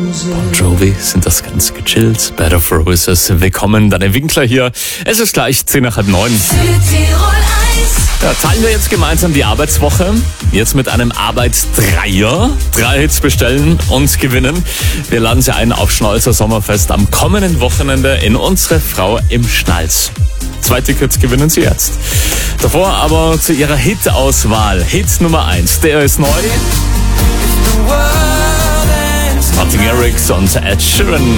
Bon Jovi sind das ganz gechillt. Bed of Roses. Willkommen, Daniel Winkler hier. Es ist gleich 9:10. Ja, teilen wir jetzt gemeinsam die Arbeitswoche. Jetzt mit einem Arbeitsdreier. 3 Hits bestellen und gewinnen. Wir laden Sie ein auf Schnäuzer Sommerfest am kommenden Wochenende in unsere Frau im Schnalz. 2 Tickets gewinnen Sie jetzt. Davor aber zu Ihrer Hit-Auswahl. Hit Nummer 1, der ist neu. Martin Garrix und Ed Sheeran.